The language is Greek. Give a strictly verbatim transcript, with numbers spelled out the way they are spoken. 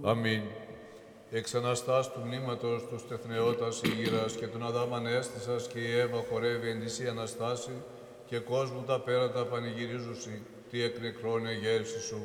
Αμήν. Εξ Αναστάς του μνήματος του στεθνεώτας ηγυράς και τον Αδάμ ανέστησας και η Εύα χορεύει εν της η Αναστάση και κόσμου τα πέρατα πανηγυρίζουσι, τι εκ νεκρών εγέρση σου.